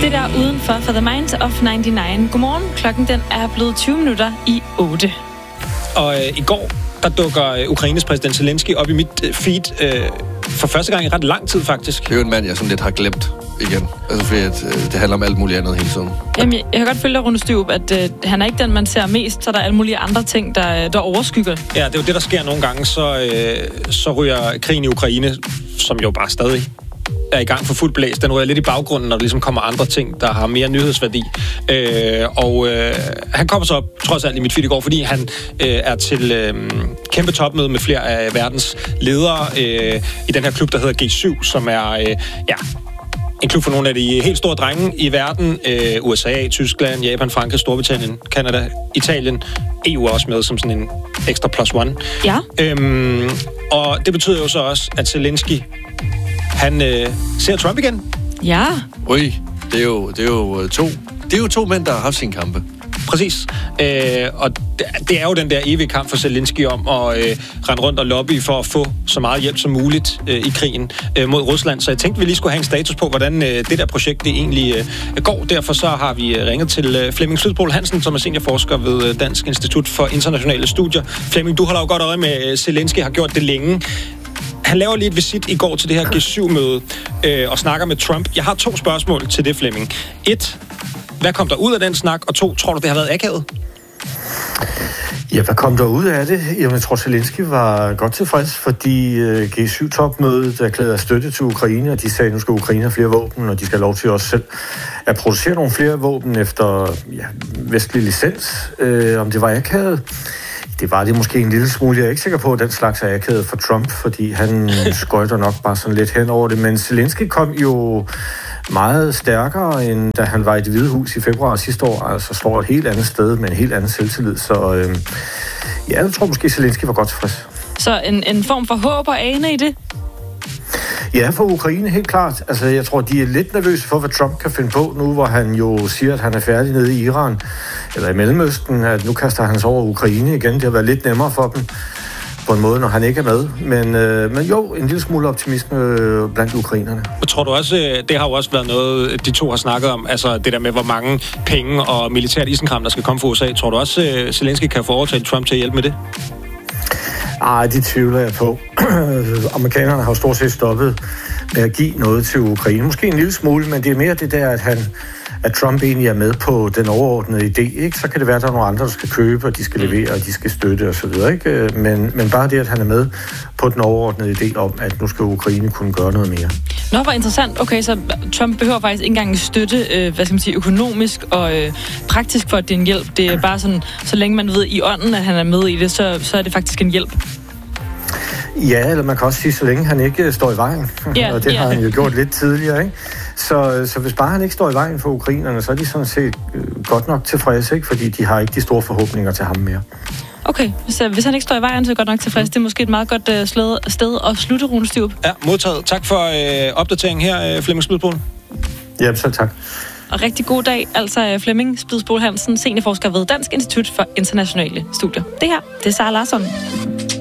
Det der udenfor for The Minds of 99. Godmorgen. Klokken den er blevet 20 minutter i 8. Og i går, der dukker Ukraines præsident Zelensky op i mit feed for første gang i ret lang tid, faktisk. Det er jo en mand, jeg sådan lidt har glemt igen. Altså fordi det handler om alt muligt andet hele tiden. Jamen, jeg kan godt følge dig, Rune Styrup, at han er ikke den, man ser mest, så der er alle mulige andre ting, der overskygger. Ja, det er jo det, der sker nogle gange. Så ryger krigen i Ukraine, som jo bare stadig er i gang for fuld blæs. Den ryger lidt i baggrunden, når der ligesom kommer andre ting, der har mere nyhedsværdi. Han kommer så op, trods alt i mit feed i går, fordi han er til kæmpe topmøde med flere af verdens ledere i den her klub, der hedder G7, som er en klub for nogle af de helt store drenge i verden. USA, Tyskland, Japan, Frankrig, Storbritannien, Canada, Italien. EU er også med som sådan en ekstra plus one. Ja. Og det betyder jo så også, at Zelensky han ser Trump igen. Ja. Ui, det er jo to mænd, der har haft sine kampe. Præcis. Og det er jo den der evige kamp for Zelensky om at rende rundt og lobby for at få så meget hjælp som muligt i krigen mod Rusland. Så jeg tænkte, vi lige skulle have en status på, hvordan det der projekt det egentlig går. Derfor så har vi ringet til Flemming Sydbol Hansen, som er seniorforsker ved Dansk Institut for Internationale Studier. Flemming, du holder jo godt øje med Zelensky, har gjort det længe. Han laver lige et visit i går til det her G7-møde og snakker med Trump. Jeg har 2 spørgsmål til det, Flemming. 1. Hvad kom der ud af den snak? Og 2. Tror du, det har været akavet? Ja, hvad kom der ud af det? Jamen, jeg tror, Zelensky var godt tilfreds, fordi G7-topmødet erklærede støtte til Ukraine, og de sagde, at nu skal Ukraine have flere våben, og de skal have lov til også selv at producere nogle flere våben efter vestlig licens. Om det var akavet? Det var det måske en lille smule. Jeg er ikke sikker på, at den slags er akavet for Trump, fordi han skøjter nok bare sådan lidt hen over det. Men Zelensky kom jo meget stærkere, end da han var i Det Hvide Hus i februar sidste år. Altså står et helt andet sted med en helt anden selvtillid. Så jeg tror måske, Zelensky var godt tilfreds. Så en form for håb og ane i det? Ja, for Ukraine helt klart. Altså, jeg tror, de er lidt nervøse for, hvad Trump kan finde på nu, hvor han jo siger, at han er færdig nede i Iran, eller i Mellemøsten, at nu kaster han sig over Ukraine igen. Det har været lidt nemmere for dem på en måde, når han ikke er med. Men jo, en lille smule optimisme blandt ukrainerne. Og tror du også, det har jo også været noget, de to har snakket om, altså det der med, hvor mange penge og militært isenkram, der skal komme fra USA. Tror du også, Zelensky kan få overtalt Trump til at hjælpe med det? Ej, det tvivler jeg på. Amerikanerne har jo stort set stoppet med at give noget til Ukraine. Måske en lille smule, men det er mere det der, at Trump egentlig er med på den overordnede idé. Ikke? Så kan det være, at der er nogle andre, der skal købe, og de skal levere, og de skal støtte osv. Men bare det, at han er med på den overordnede idé om, at nu skal Ukraine kunne gøre noget mere. Nå, hvor interessant. Okay, så Trump behøver faktisk ikke engang støtte, økonomisk og praktisk for, at det er en hjælp. Det er bare sådan, så længe man ved i ånden, at han er med i det, så er det faktisk en hjælp. Ja, eller man kan også sige, så længe han ikke står i vejen. Og det har han jo gjort lidt tidligere, ikke? Så hvis bare han ikke står i vejen for ukrainerne, så er de sådan set godt nok tilfredse, ikke? Fordi de har ikke de store forhåbninger til ham mere. Okay, hvis han ikke står i vejen, så er godt nok tilfreds. Det er måske et meget godt sted at slutte, Rune Styrup. Ja, modtaget. Tak for opdateringen her, Flemming Splidbol. Ja, så tak. Og rigtig god dag, altså Flemming Splidbol Hansen, seniorforsker ved Dansk Institut for Internationale Studier. Det her, det er Sara Larsson.